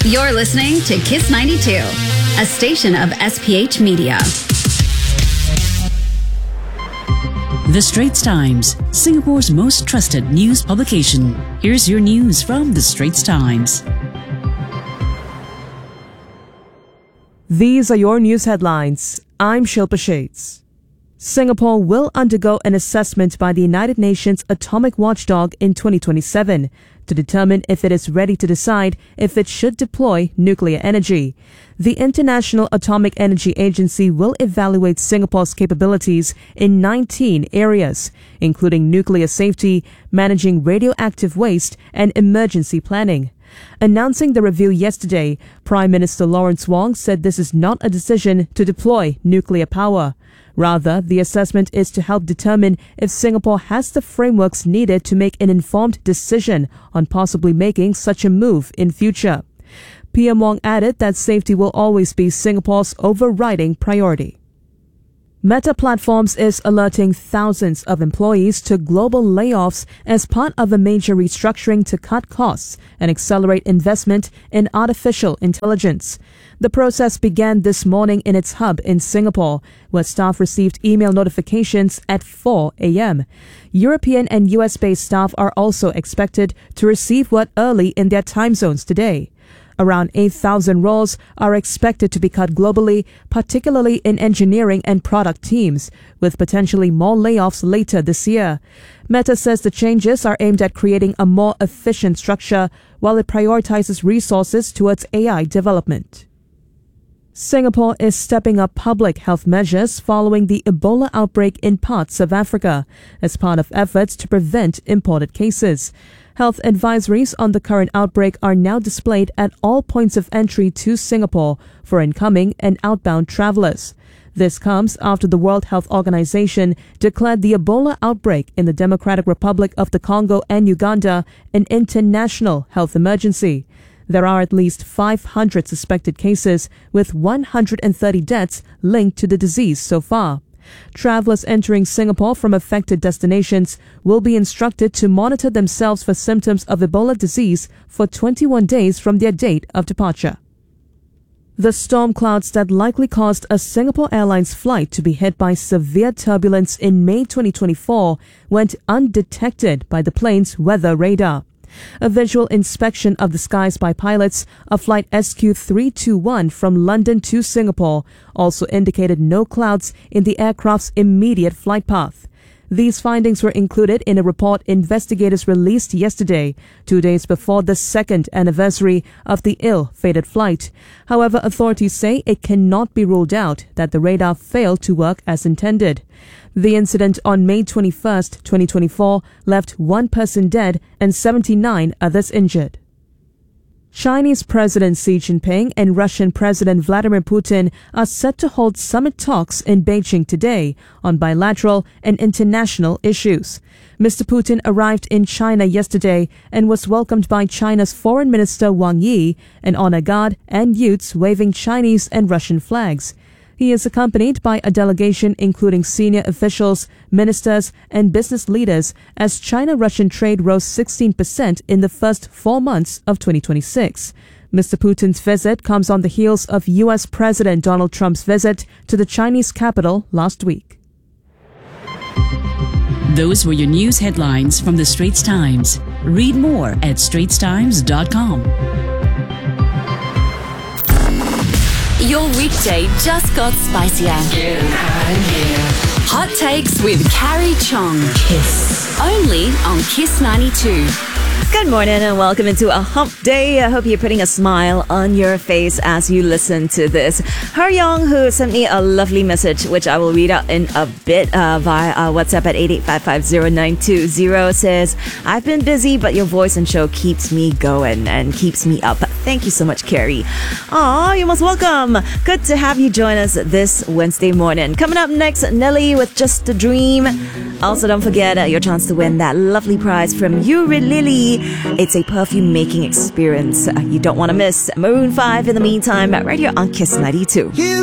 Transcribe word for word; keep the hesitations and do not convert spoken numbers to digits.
You're listening to Kiss ninety-two, a station of S P H Media. The Straits Times, Singapore's most trusted news publication. Here's your news from The Straits Times. These are your news headlines. I'm Shilpa Shades. Singapore will undergo an assessment by the United Nations Atomic Watchdog in twenty twenty-seven to determine if it is ready to decide if it should deploy nuclear energy. The International Atomic Energy Agency will evaluate Singapore's capabilities in nineteen areas, including nuclear safety, managing radioactive waste, and emergency planning. Announcing the review yesterday, Prime Minister Lawrence Wong said this is not a decision to deploy nuclear power. Rather, the assessment is to help determine if Singapore has the frameworks needed to make an informed decision on possibly making such a move in future. P M Wong added that safety will always be Singapore's overriding priority. Meta Platforms is alerting thousands of employees to global layoffs as part of a major restructuring to cut costs and accelerate investment in artificial intelligence. The process began this morning in its hub in Singapore, where staff received email notifications at four a.m. European and U S-based staff are also expected to receive word early in their time zones today. Around eight thousand roles are expected to be cut globally, particularly in engineering and product teams, with potentially more layoffs later this year. Meta says the changes are aimed at creating a more efficient structure while it prioritizes resources towards A I development. Singapore is stepping up public health measures following the Ebola outbreak in parts of Africa as part of efforts to prevent imported cases. Health advisories on the current outbreak are now displayed at all points of entry to Singapore for incoming and outbound travelers. This comes after the World Health Organization declared the Ebola outbreak in the Democratic Republic of the Congo and Uganda an international health emergency. There are at least five hundred suspected cases, with one hundred thirty deaths linked to the disease so far. Travelers entering Singapore from affected destinations will be instructed to monitor themselves for symptoms of Ebola disease for twenty-one days from their date of departure. The storm clouds that likely caused a Singapore Airlines flight to be hit by severe turbulence in May twenty twenty-four went undetected by the plane's weather radar. A visual inspection of the skies by pilots of flight S Q three two one from London to Singapore also indicated no clouds in the aircraft's immediate flight path. These findings were included in a report investigators released yesterday, two days before the second anniversary of the ill-fated flight. However, authorities say it cannot be ruled out that the radar failed to work as intended. The incident on May twenty-first, twenty twenty-four left one person dead and seventy-nine others injured. Chinese President Xi Jinping and Russian President Vladimir Putin are set to hold summit talks in Beijing today on bilateral and international issues. Mister Putin arrived in China yesterday and was welcomed by China's Foreign Minister Wang Yi, an honor guard, and youths waving Chinese and Russian flags. He is accompanied by a delegation including senior officials, ministers, and business leaders as China-Russian trade rose sixteen percent in the first four months of twenty twenty-six. Mister Putin's visit comes on the heels of U S President Donald Trump's visit to the Chinese capital last week. Those were your news headlines from The Straits Times. Read more at straits times dot com. Your weekday just got spicier. Getting hot in here. Hot Takes with Carrie Chong. Kiss. Only on Kiss ninety-two. Good morning and welcome into a hump day. I hope you're putting a smile on your face as you listen to this. Her Young, who sent me a lovely message, which I will read out in a bit uh, via uh, WhatsApp at eight eight five five zero nine two zero, says, I've been busy, but your voice and show keeps me going and keeps me up. Thank you so much, Carrie. Aw, you're most welcome. Good to have you join us this Wednesday morning. Coming up next, Nelly with Just a Dream. Also, don't forget uh, your chance to win that lovely prize from Yuri Lily. It's a perfume making experience uh, you don't want to miss. Maroon five in the meantime, right here on Kiss ninety-two. You